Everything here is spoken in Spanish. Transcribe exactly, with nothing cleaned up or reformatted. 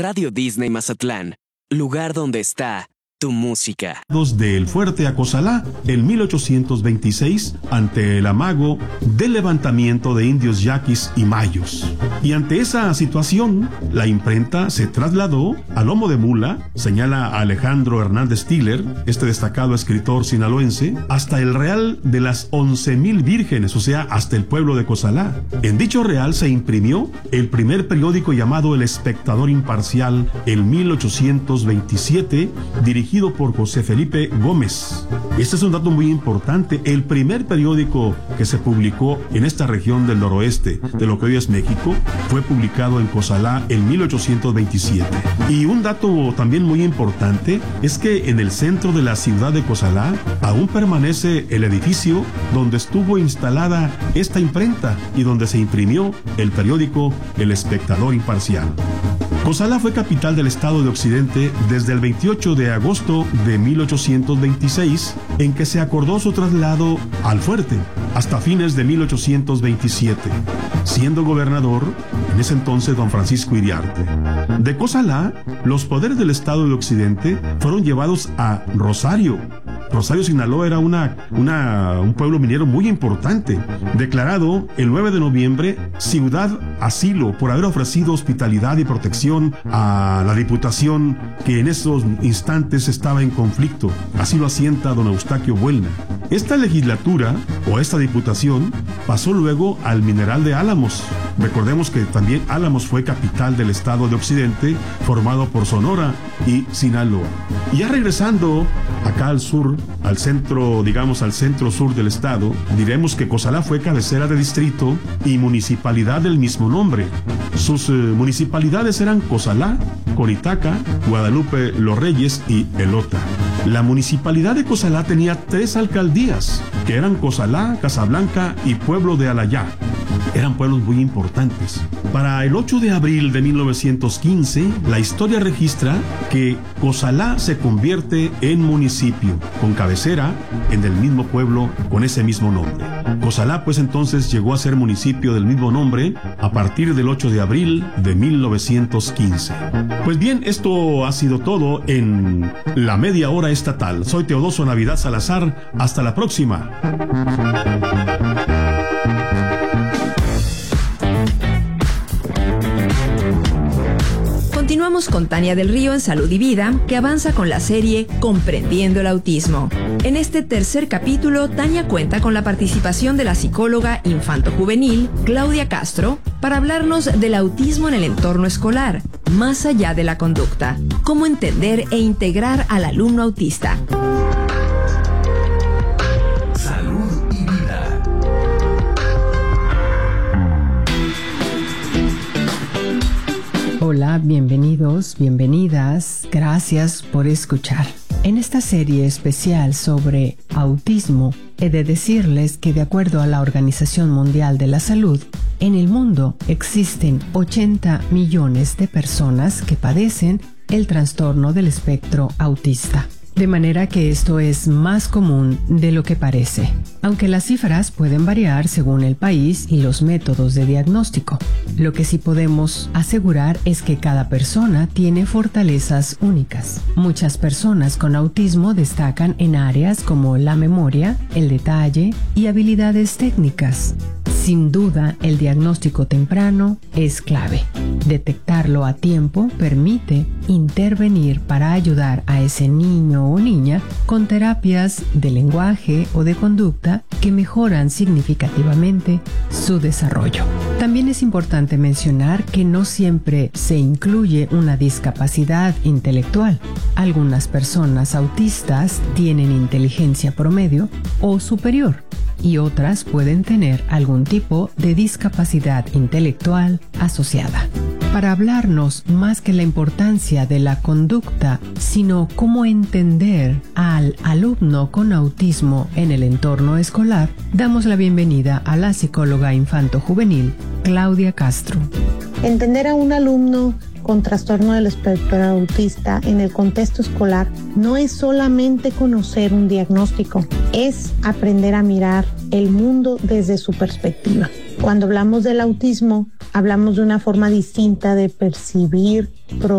Radio Disney Mazatlán, lugar donde está tu música. Del fuerte a Cozalá en mil ochocientos veintiséis ante el amago del levantamiento de indios yaquis y mayos. Y ante esa situación, la imprenta se trasladó a lomo de mula, señala Alejandro Hernández Tiller, este destacado escritor sinaloense, hasta el Real de las once mil vírgenes, o sea, hasta el pueblo de Cozalá. En dicho real se imprimió el primer periódico llamado El Espectador Imparcial en mil ochocientos veintisiete, dirigido por José Felipe Gómez. Este es un dato muy importante. El primer periódico que se publicó en esta región del noroeste de lo que hoy es México fue publicado en Cozalá en mil ochocientos veintisiete. Y un dato también muy importante es que en el centro de la ciudad de Cozalá aún permanece el edificio donde estuvo instalada esta imprenta y donde se imprimió el periódico El Espectador Imparcial. Cozalá fue capital del estado de Occidente desde el veintiocho de agosto de mil ochocientos veintiséis, en que se acordó su traslado al fuerte, hasta fines de mil ochocientos veintisiete, siendo gobernador en ese entonces don Francisco Iriarte. De Cozalá, los poderes del estado de Occidente fueron llevados a Rosario. Rosario, Sinaloa era una, una, un pueblo minero muy importante, declarado el nueve de noviembre ciudad asilo por haber ofrecido hospitalidad y protección a la diputación que en esos instantes estaba en conflicto. Así lo asienta don Eustaquio Buelna. Esta legislatura o esta diputación pasó luego al mineral de Álamos. Recordemos que también Álamos fue capital del estado de Occidente, formado por Sonora y Sinaloa. Y ya regresando acá al sur, al centro, digamos al centro sur del estado, diremos que Cozalá fue cabecera de distrito y municipalidad del mismo nombre. Sus eh, municipalidades eran Cozalá, Coritaca, Guadalupe Los Reyes y Elota. La municipalidad de Cozalá tenía tres alcaldías, que eran Cozalá, Casablanca y Pueblo de Alayá. Eran pueblos muy importantes. Para el ocho de abril de mil novecientos quince, la historia registra que Cozalá se convierte en municipio, con cabecera en el mismo pueblo con ese mismo nombre. Cozalá pues entonces llegó a ser municipio del mismo nombre a partir del ocho de abril de mil novecientos quince. Pues bien, esto ha sido todo en La Media Hora Estatal. Soy Teodoso Navidad Salazar. Hasta la próxima. Continuamos con Tania del Río en Salud y Vida, que avanza con la serie Comprendiendo el Autismo. En este tercer capítulo, Tania cuenta con la participación de la psicóloga infanto-juvenil Claudia Castro para hablarnos del autismo en el entorno escolar, más allá de la conducta, cómo entender e integrar al alumno autista. Hola, bienvenidos, bienvenidas, gracias por escuchar. En esta serie especial sobre autismo, he de decirles que de acuerdo a la Organización Mundial de la Salud, en el mundo existen ochenta millones de personas que padecen el trastorno del espectro autista. De manera que esto es más común de lo que parece, aunque las cifras pueden variar según el país y los métodos de diagnóstico. Lo que sí podemos asegurar es que cada persona tiene fortalezas únicas. Muchas personas con autismo destacan en áreas como la memoria, el detalle y habilidades técnicas. Sin duda, el diagnóstico temprano es clave. Detectarlo a tiempo permite intervenir para ayudar a ese niño o niña con terapias de lenguaje o de conducta que mejoran significativamente su desarrollo. También es importante mencionar que no siempre se incluye una discapacidad intelectual. Algunas personas autistas tienen inteligencia promedio o superior, y otras pueden tener algún tipo de discapacidad intelectual asociada. Para hablarnos más que la importancia de la conducta, sino cómo entender al alumno con autismo en el entorno escolar, damos la bienvenida a la psicóloga infanto-juvenil Claudia Castro. Entender a un alumno con trastorno del espectro autista en el contexto escolar no es solamente conocer un diagnóstico, es aprender a mirar el mundo desde su perspectiva. Cuando hablamos del autismo, hablamos de una forma distinta de percibir,